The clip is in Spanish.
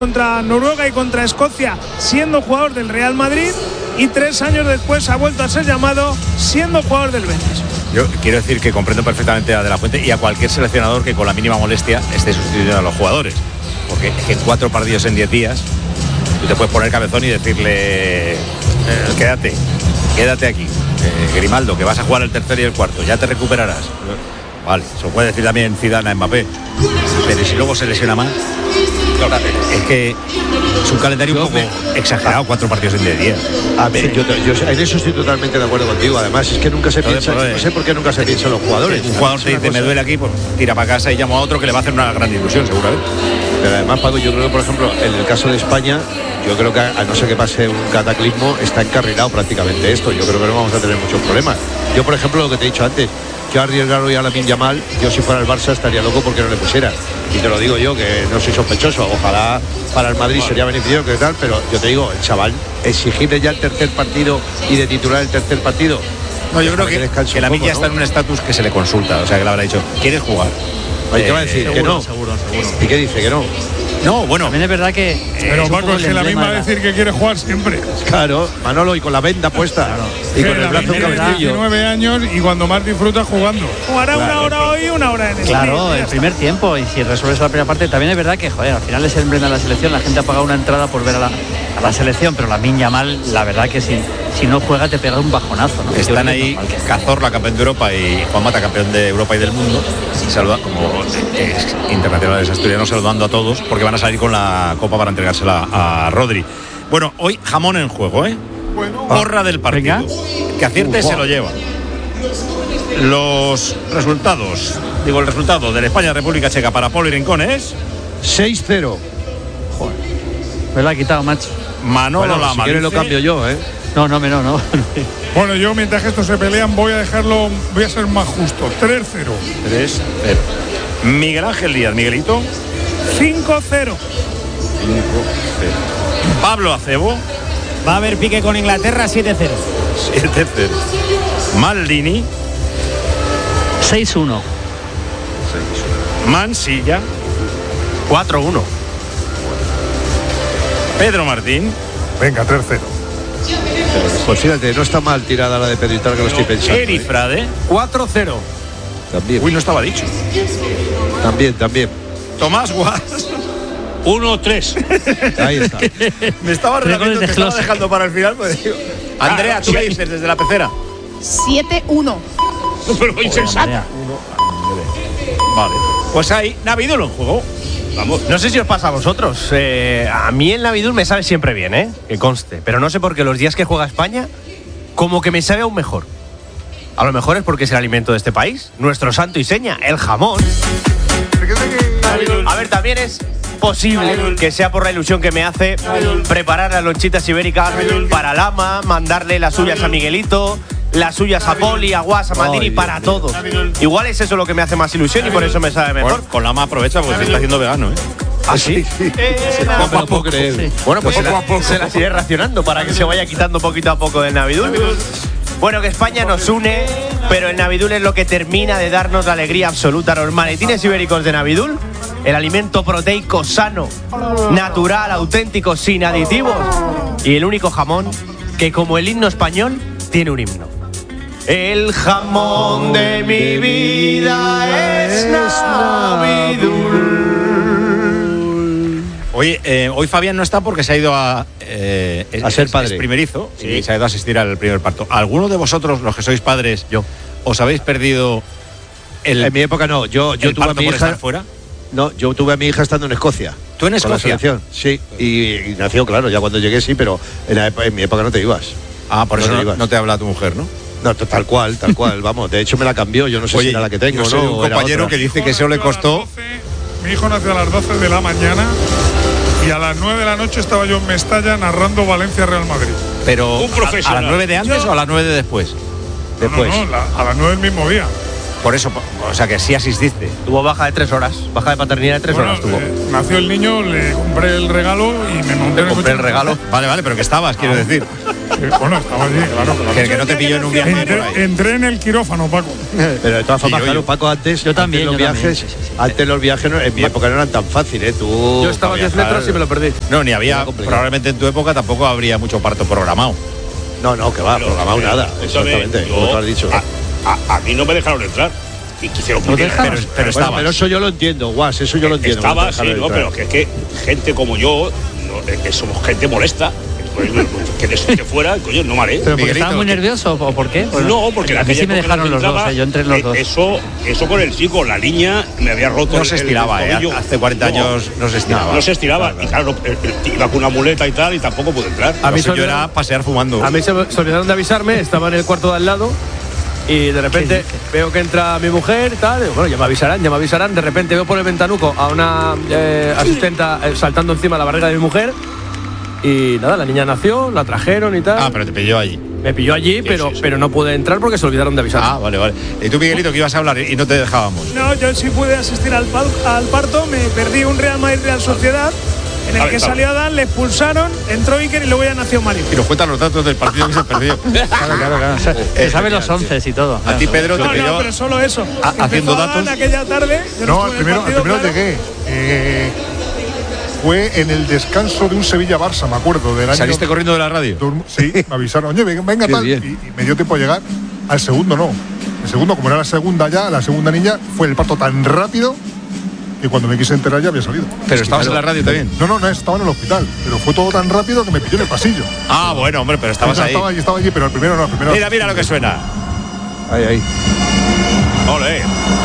contra Noruega y contra Escocia siendo jugador del Real Madrid, y 3 años después ha vuelto a ser llamado siendo jugador del Betis. Yo quiero decir que comprendo perfectamente a De la Fuente y a cualquier seleccionador que con la mínima molestia esté sustituyendo a los jugadores, porque es que 4 partidos en 10 días tú te puedes poner cabezón y decirle quédate aquí, Grimaldo, que vas a jugar el tercero y el cuarto, ya te recuperarás. Vale, se lo puede decir también Zidane a Mbappé, pero si luego se lesiona más, es que es un calendario un poco exagerado, 4 partidos en 10 días. A ver, yo en eso estoy totalmente de acuerdo contigo. Además, es que nunca se piensa, no sé por qué nunca se piensa en los jugadores. Un jugador te dice, me duele aquí, pues tira para casa y llamo a otro que le va a hacer una gran ilusión, seguramente. Pero además, Paco, yo creo que, por ejemplo, en el caso de España, yo creo que a no ser que pase un cataclismo, está encarrilado prácticamente esto. Yo creo que no vamos a tener muchos problemas. Yo, por ejemplo, lo que te he dicho antes, yo arriesgar hoy a Lamine Yamal, yo si fuera el Barça estaría loco porque no le pusiera. Y te lo digo yo, que no soy sospechoso. Ojalá para el Madrid sería beneficioso que tal, pero yo te digo, el chaval, exigirle ya el tercer partido y de titular el tercer partido. No, yo creo que Lamine ya está en un estatus que se le consulta, o sea, que le habrá dicho, ¿quieres jugar? ¿Qué va a decir? Seguro, que no. Seguro. ¿Y qué dice? Que no. No, bueno. También es verdad que. Pero Paco, es que la misma decir que quiere jugar siempre. Claro, Manolo, y con la venda puesta. Claro. Y con el brazo en cabecillo. 19 años y cuando más disfruta jugando. Jugará una hora hoy y una hora en el Claro, el primer tiempo. Y si resuelves la primera parte, también es verdad que, joder, al final es el emblema de la selección. La gente ha pagado una entrada por ver a la selección, pero Lamine Yamal, la verdad que si no juega, te pega un bajonazo, ¿no? Están ahí Cazorla, campeón de Europa, y Juan Mata, campeón de Europa y del mundo. Saluda, como es internacionales asturianos, saludando a todos porque van a salir con la copa para entregársela a Rodri. Bueno, hoy jamón en juego, porra del partido. Venga. Que acierte se lo lleva. Los resultados, el resultado de la España-República Checa para Polo y Rincón es 6-0. Joder, me lo ha quitado, macho. Manolo Lama. Si quieres lo cambio yo, No. Bueno, yo mientras que estos se pelean voy a ser más justo. 3-0. 3-0. Miguel Ángel Díaz, Miguelito. 5-0. Pablo Acebo. Va a haber pique con Inglaterra, 7-0. 7-0. Maldini. 6-1. Mansilla. 4-1. Pedro Martín. Venga, 3-0. Pues fíjate, no está mal tirada la de Pedritar, que lo estoy pensando. Eri Frade. 4-0. También. Uy, no estaba dicho. También. Tomás Guas. 1-3. Ahí está. Me estaba dejando para el final. Pues, digo. Andrea, ¿tú qué dices desde la pecera? 7-1. Pero insensato. Vale. Pues hay Navidul en juego. Vamos. No sé si os pasa a vosotros. A mí el Navidul me sabe siempre bien, que conste. Pero no sé por qué los días que juega España, como que me sabe aún mejor. A lo mejor es porque es el alimento de este país, nuestro santo y seña, el jamón. A ver, también es posible que sea por la ilusión que me hace preparar las lonchitas ibéricas para Lama, mandarle las suyas a Miguelito, las suyas a Poli, a Guas, a Maldini, para todos. Igual es eso lo que me hace más ilusión y por eso me sabe mejor. Bueno, con Lama aprovecha porque se está haciendo vegano, ¿Ah, sí? No me lo puedo creer. Sí. Bueno, pues se las iré racionando para que se vaya quitando poquito a poco del Navidul. Bueno, que España nos une, pero el Navidul es lo que termina de darnos la alegría absoluta. Los maletines ibéricos de Navidul, el alimento proteico sano, natural, auténtico, sin aditivos, y el único jamón que, como el himno español, tiene un himno. El jamón de mi vida es Navidul. Oye, hoy Fabián no está porque se ha ido a ser padre. Es primerizo, sí. Y se ha ido a asistir al primer parto. ¿Alguno de vosotros, los que sois padres, os habéis perdido en mi época no. Yo tuve a mi hija fuera? No, yo tuve a mi hija estando en Escocia. ¿Tú en Escocia? Sí, y nació, claro, ya cuando llegué sí, pero en mi época no te ibas. Ah, por eso no te habla tu mujer, ¿no? No, tal cual, vamos. De hecho me la cambió, yo no sé si era la que tengo, yo ¿no? Un compañero que dice que eso le costó. Mi hijo nació a las 12 de la mañana y a las 9 de la noche estaba yo en Mestalla narrando Valencia-Real Madrid. Pero un profesional. ¿A las 9 de antes o a las 9 de después? Después. No, a las 9 del mismo día. Por eso, o sea que sí asististe. Tuvo baja de 3 horas, baja de paternidad de 3 horas tuvo. Nació el niño, le compré el regalo y me monté en el coche. El regalo. Vale, pero que estabas, quiero decir. Bueno, estaba allí, claro. Que no te pilló en un viaje por ahí. Entré en el quirófano, Paco. Pero de todas formas, claro, Paco, antes, Yo también, antes yo los viajes, también, sí. antes los viajes en mi época no eran tan fáciles, Tú Yo estaba a 10 metros y me lo perdí. No, ni había, probablemente en tu época tampoco habría mucho parto programado. No, que va, programado nada. Exactamente, como tú has dicho. A mí no me dejaron entrar. Y quisieron Pero estaba. Pero eso yo lo entiendo, Guas, eso yo lo entiendo. Estaba, sí, no, pero que es que gente como yo, que somos gente molesta. Que de fuera, coño, no maré. ¿Pero porque estaba muy nervioso o por qué? No, porque a mí sí me dejaron los dos, yo entré en los dos. Eso con el chico, la niña me había roto. No se estiraba, hace 40 años no se estiraba. No se estiraba, y claro, iba con una muleta y tal, y tampoco pude entrar. A mí yo era pasear fumando. A mí se olvidaron de avisarme, estaba en el cuarto de al lado. Y de repente veo que entra mi mujer y tal, digo, bueno, ya me avisarán. De repente veo por el ventanuco a una asistenta saltando encima de la barriga de mi mujer. Y nada, la niña nació, la trajeron y tal. Ah, pero te pilló allí. Me pilló allí, pero no pude entrar porque se olvidaron de avisar. Ah, vale. Y tú, Miguelito, que ibas a hablar y no te dejábamos. No, yo sí pude asistir al parto, me perdí un Real Madrid-Real Sociedad, en el que salió Adán, le expulsaron, entró Iker y luego ya nació Mario. Y nos cuentan los datos del partido que se perdió. Claro. Se saben los 11 y todo. A ti, Pedro, te pilló. No, pero solo eso. Haciendo datos. Aquella tarde. No, al primero llegué. Fue en el descanso de un Sevilla-Barça, me acuerdo, del año. ¿Saliste corriendo de la radio? Sí, me avisaron, oye, venga tal. Y me dio tiempo a llegar. Al segundo no. El segundo, como era la segunda niña, fue el parto tan rápido que cuando me quise enterar ya había salido. ¿Pero estabas en la radio también? No, estaba en el hospital. Pero fue todo tan rápido que me pilló en el pasillo. Ah, bueno, hombre, pero estabas ahí. Estaba allí, pero el primero no. Mira lo que suena. Ahí. Ole.